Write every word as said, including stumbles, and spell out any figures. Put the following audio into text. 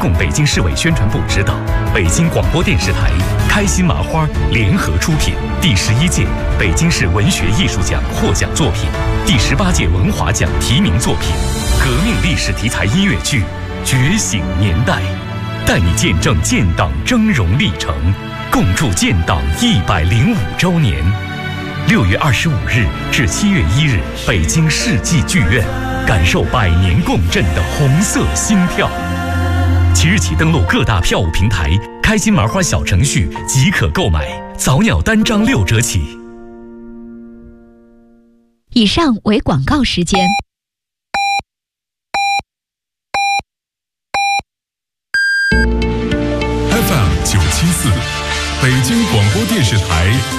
共北京市委宣传部指导，北京广播电视台、开心麻花联合出品第十一届北京市文学艺术奖获奖作品，第十八届文华奖提名作品，革命历史题材音乐剧《觉醒年代》，带你见证建党峥嵘历程，共筑建党一百零五周年。六月二十五日至七月一日，北京世纪剧院，感受百年共振的红色心跳。即日起登录各大票务平台，开心麻花小程序即可购买，早鸟单张六折起。 以上为广告时间。 F M 九七四，北京广播电视台